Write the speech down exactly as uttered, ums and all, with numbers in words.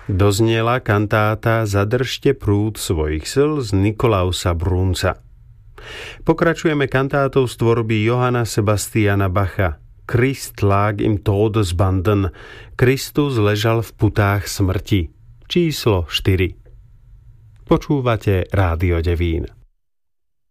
Doznela kantáta Zadržte prúd svojich sil z Nikolausa Brunca. Pokračujeme kantátou z tvorby Johanna Sebastiana Bacha. Christ lag im Todesbanden. Kristus ležal v putách smrti. Číslo štyri. Počúvate Rádio Devín.